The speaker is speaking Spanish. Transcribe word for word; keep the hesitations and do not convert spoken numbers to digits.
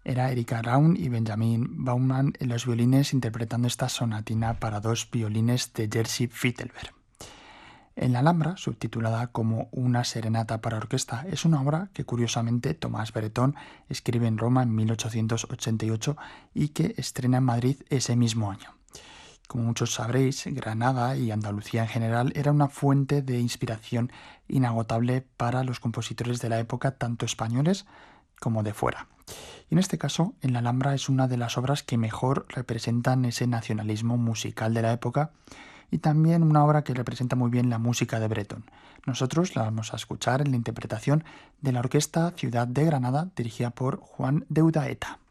Era Erika Raun y Benjamin Baumann en los violines interpretando esta sonatina para dos violines de Jerzy Fittelberg. En la Alhambra, subtitulada como Una serenata para orquesta, es una obra que curiosamente Tomás Bretón escribe en Roma en mil ochocientos ochenta y ocho y que estrena en Madrid ese mismo año. Como muchos sabréis, Granada y Andalucía en general era una fuente de inspiración inagotable para los compositores de la época, tanto españoles como de fuera. Y en este caso, en la Alhambra es una de las obras que mejor representan ese nacionalismo musical de la época y también una obra que representa muy bien la música de Bretón. Nosotros la vamos a escuchar en la interpretación de la Orquesta Ciudad de Granada, dirigida por Juan de Udaeta.